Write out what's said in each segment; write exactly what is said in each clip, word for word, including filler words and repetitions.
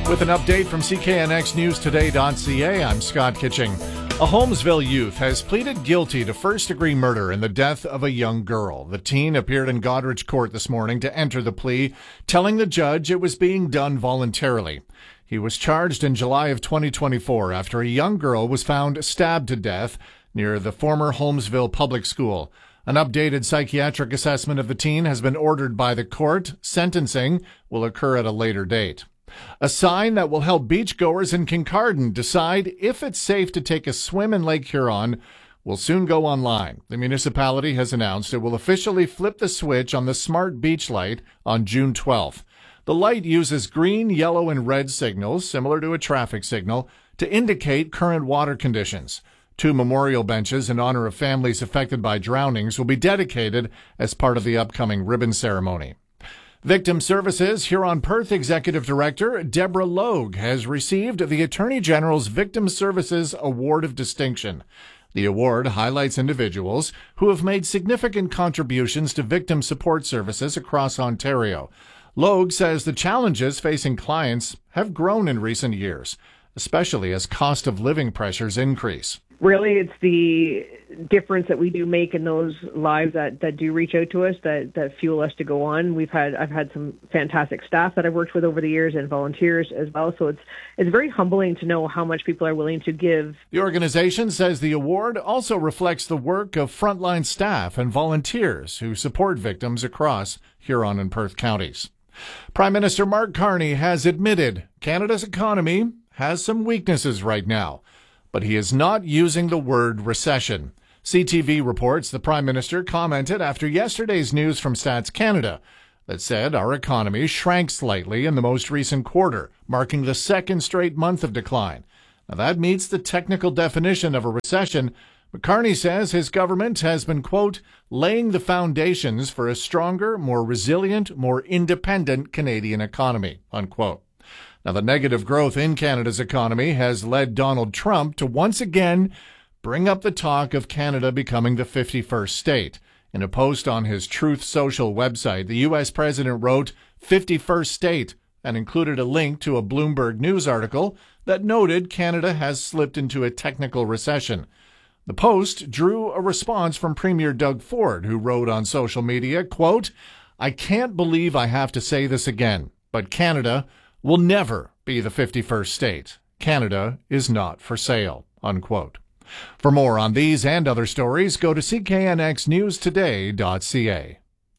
With an update from C K N X News Today dot C A, I'm Scott Kitching. A Holmesville youth has pleaded guilty to first-degree murder in the death of a young girl. The teen appeared in Goderich Court this morning to enter the plea, telling the judge it was being done voluntarily. He was charged in July of twenty twenty-four after a young girl was found stabbed to death near the former Holmesville Public School. An updated psychiatric assessment of the teen has been ordered by the court. Sentencing will occur at a later date. A sign that will help beachgoers in Kincardine decide if it's safe to take a swim in Lake Huron will soon go online. The municipality has announced it will officially flip the switch on the smart beach light on June twelfth. The light uses green, yellow, and red signals, similar to a traffic signal, to indicate current water conditions. Two memorial benches in honor of families affected by drownings will be dedicated as part of the upcoming ribbon ceremony. Victim Services Huron-Perth Executive Director Deborah Logue has received the Attorney General's Victim Services Award of Distinction. The award highlights individuals who have made significant contributions to victim support services across Ontario. Logue says the challenges facing clients have grown in recent years, especially as cost of living pressures increase. Really, it's the difference that we do make in those lives that, that do reach out to us, that, that fuel us to go on. We've had I've had some fantastic staff that I've worked with over the years and volunteers as well. So it's it's very humbling to know how much people are willing to give. The organization says the award also reflects the work of frontline staff and volunteers who support victims across Huron and Perth counties. Prime Minister Mark Carney has admitted Canada's economy has some weaknesses right now, but he is not using the word recession. C T V reports the Prime Minister commented after yesterday's news from Stats Canada that said our economy shrank slightly in the most recent quarter, marking the second straight month of decline. Now that meets the technical definition of a recession, but Carney says his government has been, quote, laying the foundations for a stronger, more resilient, more independent Canadian economy, unquote. Now, the negative growth in Canada's economy has led Donald Trump to once again bring up the talk of Canada becoming the fifty-first state. In a post on his Truth Social website, the U S president wrote fifty-first state and included a link to a Bloomberg News article that noted Canada has slipped into a technical recession. The post drew a response from Premier Doug Ford, who wrote on social media, quote, I can't believe I have to say this again, but Canada will never be the fifty-first state. Canada is not for sale, unquote. For more on these and other stories, go to C K N X News Today dot C A.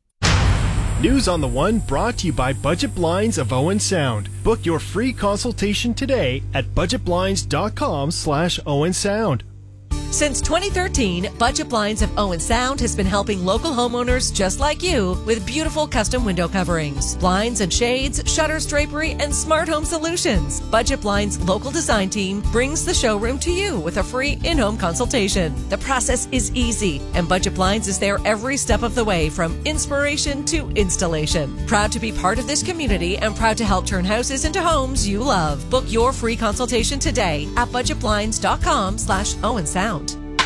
News on the One brought to you by Budget Blinds of Owen Sound. Book your free consultation today at budget blinds dot com slash Owen Sound. Since twenty thirteen, Budget Blinds of Owen Sound has been helping local homeowners just like you with beautiful custom window coverings, blinds and shades, shutters, drapery, and smart home solutions. Budget Blinds' local design team brings the showroom to you with a free in-home consultation. The process is easy, and Budget Blinds is there every step of the way from inspiration to installation. Proud to be part of this community and proud to help turn houses into homes you love. Book your free consultation today at budget blinds dot com slash Owen Sound.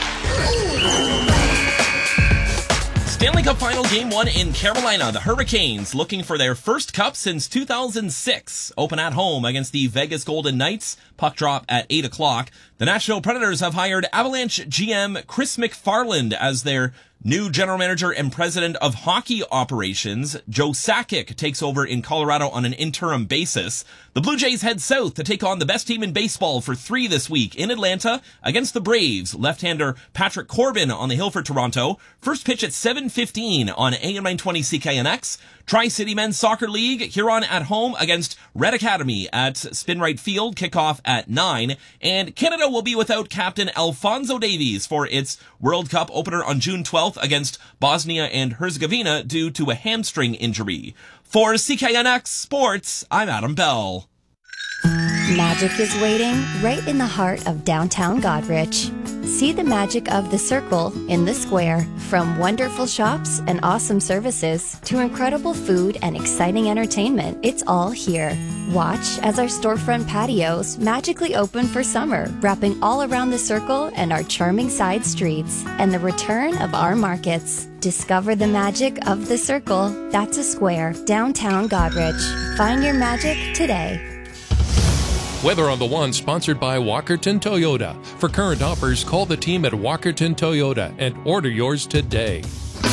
Stanley Cup Final Game one in Carolina. The Hurricanes looking for their first cup since two thousand six. Open at home against the Vegas Golden Knights. Puck drop at eight o'clock. The Nashville Predators have hired Avalanche G M Chris McFarland as their new general manager and president of hockey operations. Joe Sakic takes over in Colorado on an interim basis. The Blue Jays head south to take on the best team in baseball for three this week in Atlanta against the Braves. Left-hander Patrick Corbin on the hill for Toronto. First pitch at seven fifteen on A M nine twenty C K N X. Tri-City Men's Soccer League, Huron at home against Red Academy at Spinrite Field, kickoff at nine. And Canada will be without captain Alfonso Davies for its World Cup opener on June twelfth against Bosnia and Herzegovina due to a hamstring injury. For C K N X Sports, I'm Adam Bell. Magic is waiting right in the heart of downtown Goderich. See the magic of the Circle in the Square. From wonderful shops and awesome services to incredible food and exciting entertainment, it's all here. Watch as our storefront patios magically open for summer, wrapping all around the Circle and our charming side streets, and the return of our markets. Discover the magic of the Circle. That's a Square, downtown Goderich. Find your magic today. Weather on the One, sponsored by Walkerton Toyota. For current offers, call the team at Walkerton Toyota and order yours today.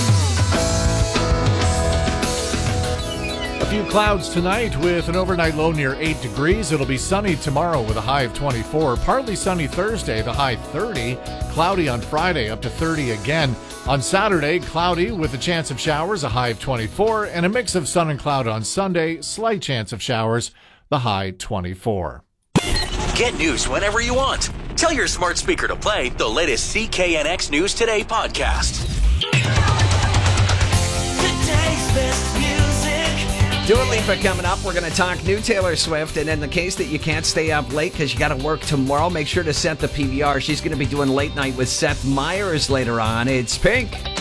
A few clouds tonight with an overnight low near eight degrees. It'll be sunny tomorrow with a high of twenty-four. Partly sunny Thursday, the high thirty. Cloudy on Friday, up to thirty again. On Saturday, cloudy with a chance of showers, a high of twenty-four. And a mix of sun and cloud on Sunday, slight chance of showers, the high twenty-four. Get news whenever you want. Tell your smart speaker to play the latest C K N X News Today podcast. Today's best music. Dua Lipa coming up. We're going to talk new Taylor Swift. And in the case that you can't stay up late because you got to work tomorrow, make sure to set the P V R. She's going to be doing Late Night with Seth Meyers later on. It's Pink.